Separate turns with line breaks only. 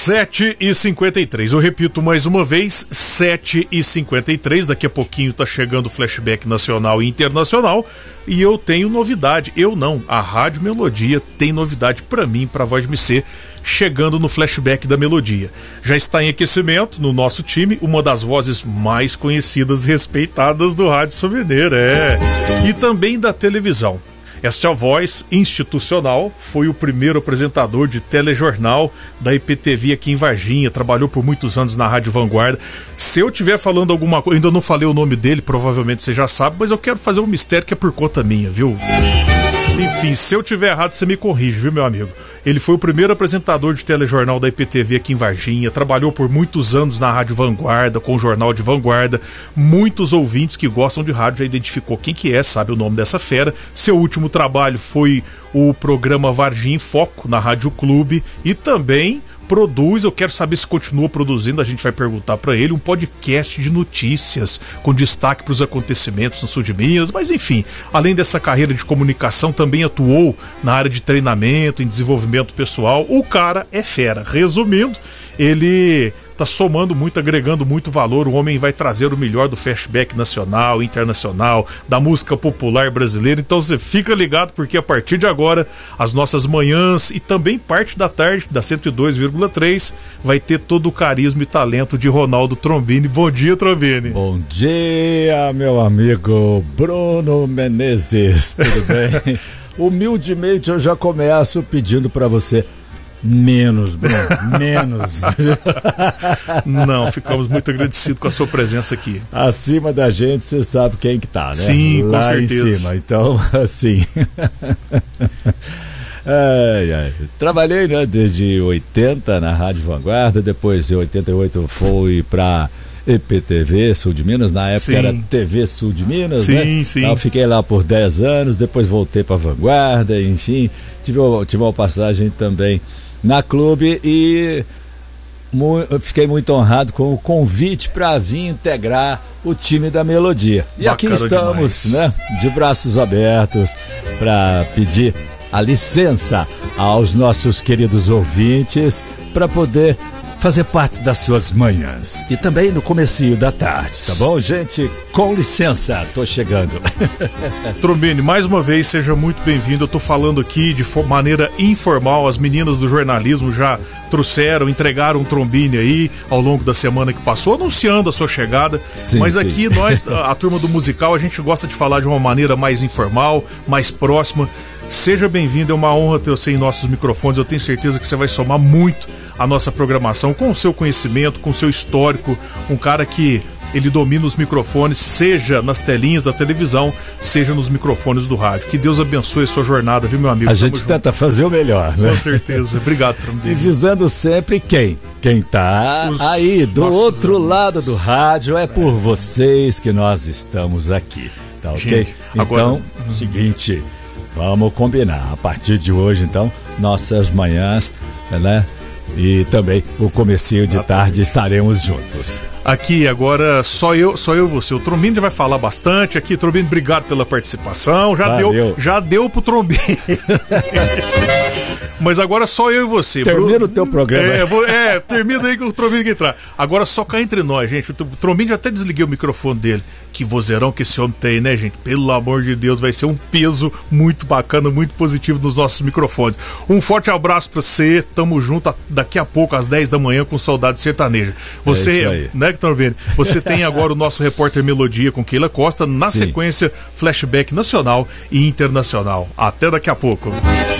7h53, eu repito mais uma vez, 7h53, daqui a pouquinho tá chegando o Flashback nacional e internacional e eu tenho novidade, a Rádio Melodia tem novidade pra mim, pra Voz Me Ser, chegando no Flashback da Melodia. Já está em aquecimento no nosso time, uma das vozes mais conhecidas e respeitadas do Rádio São Mineiro, e também da televisão. Esta voz institucional foi o primeiro apresentador de telejornal da IPTV aqui em Varginha, trabalhou por muitos anos na Rádio Vanguarda. Se eu estiver falando alguma coisa, ainda não falei o nome dele, provavelmente você já sabe, mas eu quero fazer um mistério que é por conta minha, viu? Enfim, se eu tiver errado, você me corrige, viu, meu amigo? Ele foi o primeiro apresentador de telejornal da IPTV aqui em Varginha, trabalhou por muitos anos na Rádio Vanguarda, com o Jornal de Vanguarda. Muitos ouvintes que gostam de rádio já identificou quem que é, sabe o nome dessa fera. Seu último trabalho foi o programa Varginha em Foco, na Rádio Clube, e também produz, eu quero saber se continua produzindo, a gente vai perguntar pra ele, um podcast de notícias com destaque para os acontecimentos no sul de Minas, mas enfim, além dessa carreira de comunicação, também atuou na área de treinamento, em desenvolvimento pessoal. O cara é fera. Resumindo, ele tá somando muito, agregando muito valor. O homem vai trazer o melhor do flashback nacional, internacional, da música popular brasileira. Então você fica ligado, porque a partir de agora, as nossas manhãs e também parte da tarde da 102,3 vai ter todo o carisma e talento de Ronaldo Trombini. Bom dia, Trombini.
Bom dia, meu amigo Bruno Menezes, tudo bem? Humildemente eu já começo pedindo para você menos, Bruno, menos.
Não, ficamos muito agradecidos com a sua presença aqui.
Acima da gente, você sabe quem que tá, né?
Sim,
lá
com certeza.
Em cima, então, assim. Trabalhei, né, desde 80 na Rádio Vanguarda, depois em 88 fui pra IPTV Sul de Minas, na época era TV Sul de Minas, né?
Sim.
Então fiquei lá por 10 anos, depois voltei pra Vanguarda, enfim, tive uma passagem também na Clube e fiquei muito honrado com o convite para vir integrar o time da Melodia. E bacana, aqui estamos, demais, né, de braços abertos para pedir a licença aos nossos queridos ouvintes para poder fazer parte das suas manhãs e também no comecinho da tarde, tá bom, gente? Com licença, tô chegando.
Trombini, mais uma vez, seja muito bem-vindo. Eu tô falando aqui de maneira informal, as meninas do jornalismo já trouxeram, entregaram um Trombini aí ao longo da semana que passou, anunciando a sua chegada, mas aqui nós, a turma do musical, a gente gosta de falar de uma maneira mais informal, mais próxima. Seja bem-vindo, é uma honra ter você em nossos microfones, eu tenho certeza que você vai somar muito a nossa programação com o seu conhecimento, com o seu histórico, um cara que ele domina os microfones, seja nas telinhas da televisão, seja nos microfones do rádio. Que Deus abençoe a sua jornada, viu, meu amigo?
A gente tenta fazer o melhor, né?
Com certeza. Obrigado, Trombini.
E visando sempre quem tá aí do outro lado do rádio, é por vocês que nós estamos aqui, tá ok?
Gente, agora,
então, seguinte, vamos combinar, a partir de hoje, então, nossas manhãs, né? E também o comecinho de tarde estaremos juntos.
Aqui agora só eu e você. O Trombini já vai falar bastante aqui. Trombini, obrigado pela participação. Já deu pro Trombini. Mas agora só eu e você.
Termina o teu programa.
Termina aí que o Trombini que entrar. Agora só cá entre nós, gente. O Trombini já até desliguei o microfone dele. Que vozeirão que esse homem tem, né, gente? Pelo amor de Deus, vai ser um peso muito bacana, muito positivo nos nossos microfones. Um forte abraço pra você. Tamo junto daqui a pouco, às 10 da manhã, com Saudade Sertaneja. Você, né, Trombini? Você tem agora o nosso repórter Melodia com Keila Costa. Na sequência, flashback nacional e internacional. Até daqui a pouco.